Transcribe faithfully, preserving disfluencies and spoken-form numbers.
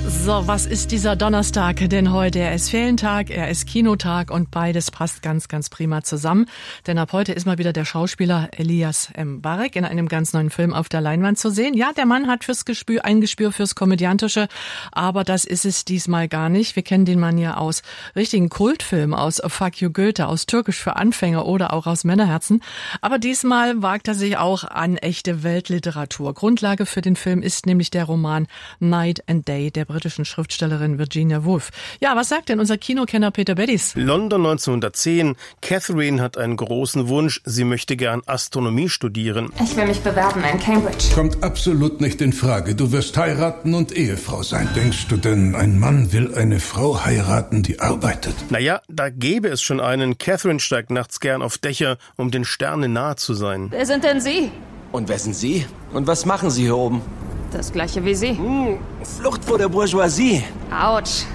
So, was ist dieser Donnerstag denn heute? Er ist Ferientag, er ist Kinotag und beides passt ganz, ganz prima zusammen. Denn ab heute ist mal wieder der Schauspieler Elias Mbarek in einem ganz neuen Film auf der Leinwand zu sehen. Ja, der Mann hat fürs Gespür, ein Gespür fürs Komödiantische, aber das ist es diesmal gar nicht. Wir kennen den Mann ja aus richtigen Kultfilmen, aus Fuck You Goethe, aus Türkisch für Anfänger oder auch aus Männerherzen. Aber diesmal wagt er sich auch an echte Weltliteratur. Grundlage für den Film ist nämlich der Roman Night and Day der britischen Schriftstellerin Virginia Woolf. Ja, was sagt denn unser Kinokenner Peter Beddies? London neunzehnhundertzehn. Catherine hat einen großen Wunsch. Sie möchte gern Astronomie studieren. Ich will mich bewerben in Cambridge. Kommt absolut nicht in Frage. Du wirst heiraten und Ehefrau sein. Denkst du denn, ein Mann will eine Frau heiraten, die arbeitet? Naja, da gäbe es schon einen. Catherine steigt nachts gern auf Dächer, um den Sternen nahe zu sein. Wer sind denn Sie? Und wer sind Sie? Und was machen Sie hier oben? Das gleiche wie Sie. Hm, Flucht vor der Bourgeoisie. Autsch.